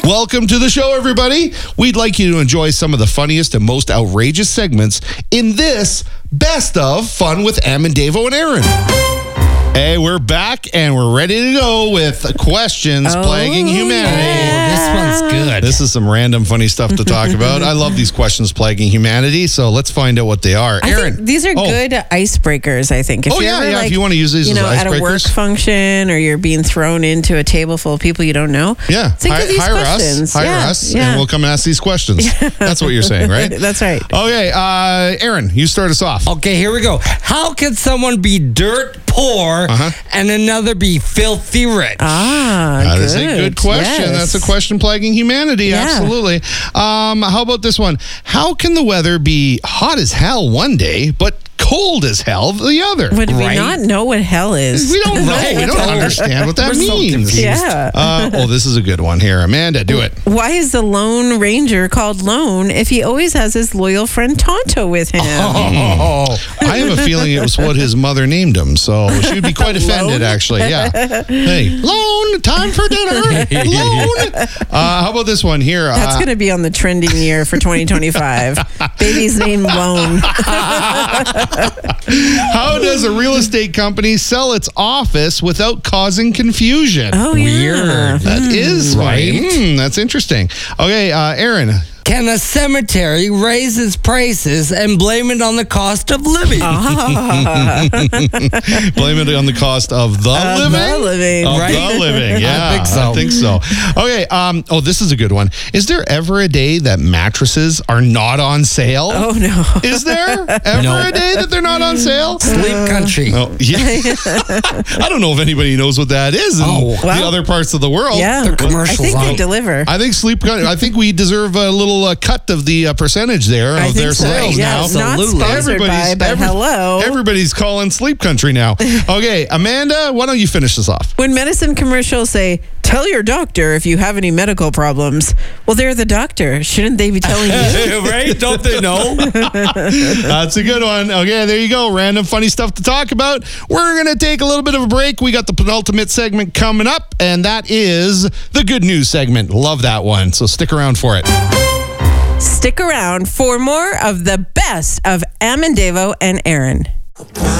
Welcome to the show, everybody. We'd like you to enjoy some of the funniest and most outrageous segments in this Best of Fun with Am and Davo and Aaron. Hey, we're back and we're ready to go with questions plaguing humanity. This one's good. This is some random funny stuff to talk about. I love these questions plaguing humanity, so let's find out what they are. I Aaron, think these are good icebreakers, I think. If you're ever, if you want to use these as at a work icebreakers. function or you're being thrown into a table full of people you don't know. Yeah, think of these questions. Hire us, and we'll come and ask these questions. That's what you're saying, right? That's right. Okay, Aaron, you start us off. Okay, here we go. How can someone be dirt poor and another be filthy rich? That is a good question. Yes. That's a question plaguing humanity. Yeah. Absolutely. How about this one? How can the weather be hot as hell one day, but cold as hell the other? Would we not know what hell is? We don't know. We don't understand what that We're so means. confused. Yeah. This is a good one here. Amanda, do it. Why is the Lone Ranger called Lone if he always has his loyal friend Tonto with him? I have a feeling it was what his mother named him, so she would be quite offended, actually. Yeah. Hey, Lone, time for dinner. Lone. How about this one here? That's going to be on the trending year for 2025. Baby's name Lone. How does a real estate company sell its office without causing confusion? Oh, yeah. Weird. That is right. right. That's interesting. Okay, Aaron. Can a cemetery raise its prices and blame it on the cost of living? Blame it on the cost of the living? The living, Of right? the living, yeah. I think so. Okay, this is a good one. Is there ever a day that mattresses are not on sale? Oh, no. Is there ever a day that they're not on sale? Sleep country. Oh, yeah. I don't know if anybody knows what that is in the other parts of the world. Yeah. The commercials I think they on. deliver. I think we deserve a little cut of the percentage there I of think their so. sales Yeah, now. it's not sponsored by, but hello. Everybody's calling Sleep Country now. Okay, Amanda, why don't you finish this off? When medicine commercials say, tell your doctor if you have any medical problems. Well, they're the doctor. Shouldn't they be telling you? Right? Don't they know? That's a good one. Okay, there you go. Random funny stuff to talk about. We're going to take a little bit of a break. We got the penultimate segment coming up, and that is the good news segment. Love that one. So stick around for it. Stick around for more of the best of Am and Davo and Aaron.